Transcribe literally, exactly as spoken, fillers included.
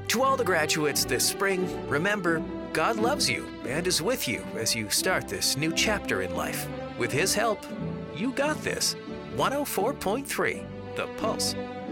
To all the graduates this spring, remember, God loves you and is with you as you start this new chapter in life. With His help, you got this. one oh four point three, The Pulse.